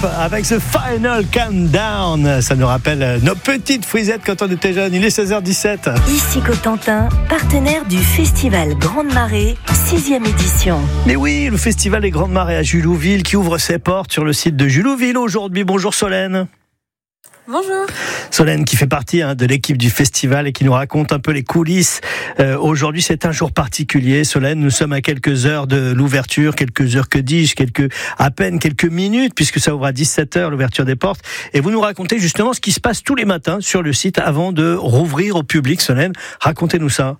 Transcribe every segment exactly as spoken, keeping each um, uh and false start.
avec ce Final Countdown. Ça nous rappelle nos petites frisettes quand on était jeunes. Il est seize heures dix-sept. Ici Cotentin, partenaire du Festival Grande Marée, sixième édition. Mais oui, le Festival des Grandes Marées à Julouville qui ouvre ses portes sur le site de Julouville aujourd'hui. Bonjour Solène. Bonjour. Solène qui fait partie hein, de l'équipe du festival et qui nous raconte un peu les coulisses. Euh, aujourd'hui, c'est un jour particulier. Solène, nous sommes à quelques heures de l'ouverture, quelques heures que dis-je, quelques, à peine quelques minutes, puisque ça ouvre à dix-sept heures l'ouverture des portes. Et vous nous racontez justement ce qui se passe tous les matins sur le site avant de rouvrir au public. Solène, racontez-nous ça.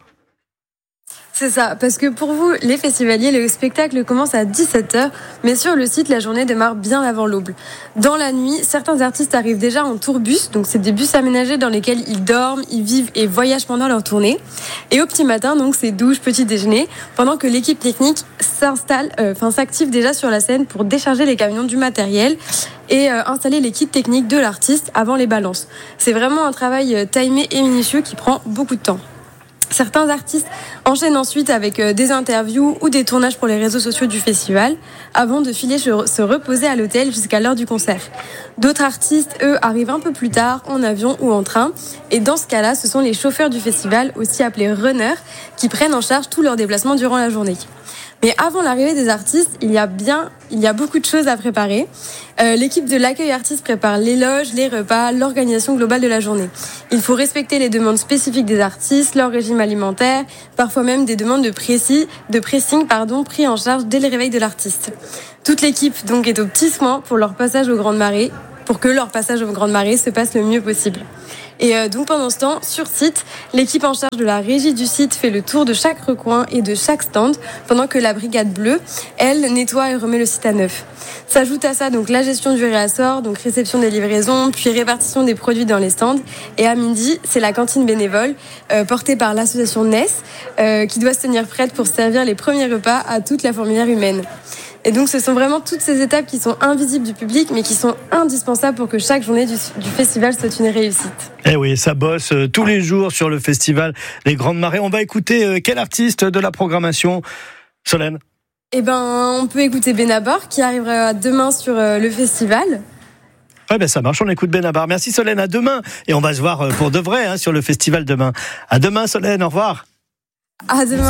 C'est ça, parce que pour vous, les festivaliers, le spectacle commence à dix-sept heures, mais sur le site, la journée démarre bien avant l'aube. Dans la nuit, certains artistes arrivent déjà en tourbus, donc c'est des bus aménagés dans lesquels ils dorment, ils vivent et voyagent pendant leur tournée. Et au petit matin, donc c'est douche, petit déjeuner, pendant que l'équipe technique s'installe, euh, enfin s'active déjà sur la scène pour décharger les camions du matériel et euh, installer les kits techniques de l'artiste avant les balances. C'est vraiment un travail euh, timé et minutieux qui prend beaucoup de temps. Certains artistes enchaînent ensuite avec des interviews ou des tournages pour les réseaux sociaux du festival avant de filer se reposer à l'hôtel jusqu'à l'heure du concert. D'autres artistes, eux, arrivent un peu plus tard en avion ou en train. Et dans ce cas-là, ce sont les chauffeurs du festival, aussi appelés runners, qui prennent en charge tous leurs déplacements durant la journée. Mais avant l'arrivée des artistes, il y a bien, il y a beaucoup de choses à préparer. Euh, l'équipe de l'accueil artiste prépare les loges, les repas, l'organisation globale de la journée. Il faut respecter les demandes spécifiques des artistes, leur régime alimentaire, parfois même des demandes de, précis, de pressing pardon, pris en charge dès le réveil de l'artiste. Toute l'équipe donc est aux petits soins pour leur passage aux Grandes Marées, pour que leur passage aux Grandes Marées se passe le mieux possible. Et euh, donc pendant ce temps, sur site, l'équipe en charge de la régie du site fait le tour de chaque recoin et de chaque stand, pendant que la brigade bleue, elle, nettoie et remet le site à neuf. S'ajoute à ça donc la gestion du réassort, donc réception des livraisons, puis répartition des produits dans les stands. Et à midi, c'est la cantine bénévole, euh, portée par l'association N E S, euh, qui doit se tenir prête pour servir les premiers repas à toute la fourmilière humaine. Et donc ce sont vraiment toutes ces étapes qui sont invisibles du public, mais qui sont indispensables pour que chaque journée du, du festival soit une réussite. Eh oui, ça bosse euh, tous les jours sur le festival des Grandes Marées. On va écouter euh, quel artiste de la programmation, Solène ? Eh ben, on peut écouter Benabar, qui arrivera demain sur euh, le festival. Ouais, ben ça marche, on écoute Benabar. Merci Solène, à demain. Et on va se voir pour de vrai hein, sur le festival demain. À demain Solène, au revoir. À demain.